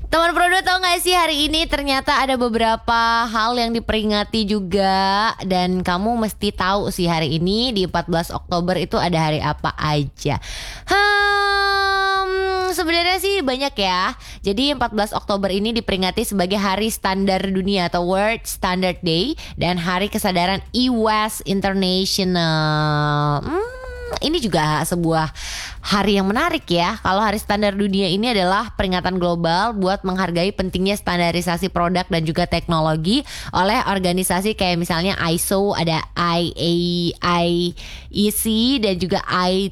Teman Prodo, tau gak sih hari ini ternyata ada beberapa hal yang diperingati juga. Dan kamu mesti tahu sih hari ini di 14 Oktober itu ada hari apa aja. Sebenarnya sih banyak ya. Jadi 14 Oktober ini diperingati sebagai Hari Standar Dunia atau World Standard Day dan Hari Kesadaran iOS International. Ini juga sebuah hari yang menarik ya. Kalau Hari Standar Dunia ini adalah peringatan global buat menghargai pentingnya standarisasi produk dan juga teknologi oleh organisasi kayak misalnya ISO, ada IEC dan juga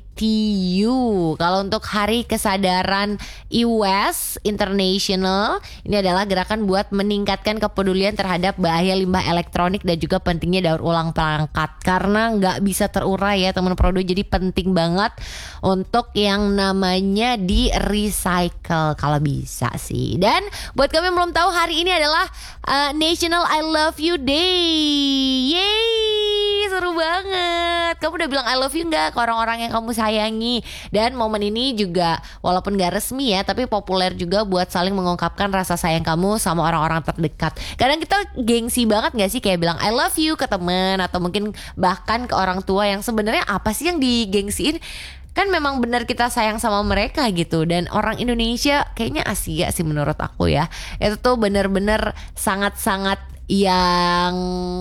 ITU. Kalau untuk Hari Kesadaran iOS International, ini adalah gerakan buat meningkatkan kepedulian terhadap bahaya limbah elektronik dan juga pentingnya daur ulang perangkat. Karena nggak bisa terurai ya teman Prodo, jadi penting banget untuk yang namanya di recycle kalau bisa sih. Dan buat kami yang belum tahu, hari ini adalah National I Love You Day. Yeay, seru banget. Kamu udah bilang I love you gak ke orang-orang yang kamu sayangi? Dan momen ini juga walaupun gak resmi ya, tapi populer juga buat saling mengungkapkan rasa sayang kamu sama orang-orang terdekat. Kadang kita gengsi banget gak sih kayak bilang I love you ke temen, atau mungkin bahkan ke orang tua yang sebenarnya apa sih yang digengsiin? Kan memang benar kita sayang sama mereka gitu. Dan orang Indonesia, kayaknya Asia sih menurut aku ya, itu tuh bener-bener sangat-sangat yang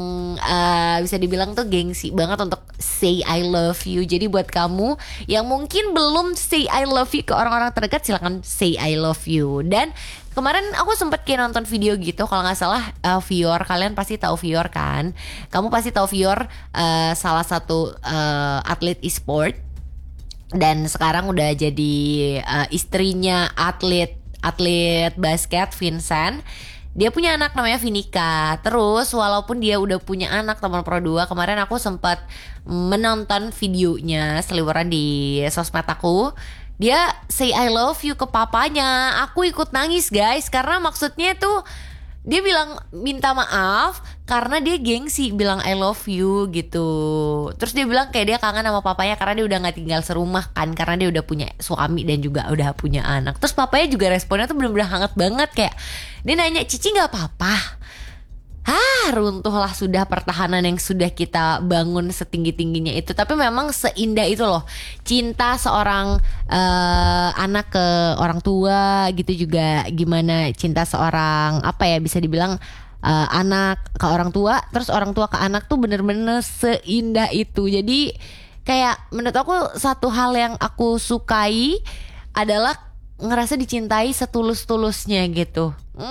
bisa dibilang tuh gengsi banget untuk say I love you. Jadi buat kamu yang mungkin belum say I love you ke orang-orang terdekat, silakan say I love you. Dan kemarin aku sempet kayak nonton video gitu, kalau nggak salah Vior, kalian pasti tahu Vior kan? Kamu pasti tahu Vior, salah satu atlet e-sport, dan sekarang udah jadi istrinya atlet basket Vincent. Dia punya anak namanya Vinika. Terus walaupun dia udah punya anak, teman Pro 2, kemarin aku sempat menonton videonya seliweran di sosmed aku. Dia say I love you ke papanya. Aku ikut nangis guys, karena maksudnya tuh dia bilang minta maaf karena dia gengsi bilang I love you gitu. Terus dia bilang kayak dia kangen sama papanya karena dia udah gak tinggal serumah kan, karena dia udah punya suami dan juga udah punya anak. Terus papanya juga responnya tuh bener-bener hangat banget. Kayak dia nanya, Cici gak apa-apa? Runtuhlah sudah pertahanan yang sudah kita bangun setinggi-tingginya itu. Tapi memang seindah itu loh cinta seorang anak ke orang tua gitu, juga gimana cinta seorang apa ya, bisa dibilang anak ke orang tua, terus orang tua ke anak tuh bener-bener seindah itu. Jadi kayak menurut aku satu hal yang aku sukai adalah ngerasa dicintai setulus-tulusnya gitu.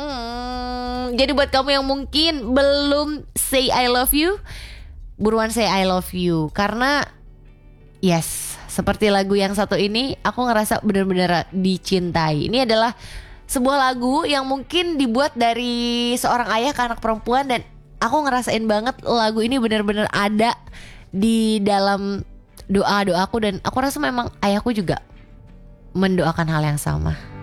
Jadi buat kamu yang mungkin belum say I love you, buruan say I love you. Karena yes, seperti lagu yang satu ini, aku ngerasa benar-benar dicintai. Ini adalah sebuah lagu yang mungkin dibuat dari seorang ayah ke anak perempuan, dan aku ngerasain banget lagu ini benar-benar ada di dalam doa-doaku. Dan aku rasa memang ayahku juga mendoakan hal yang sama.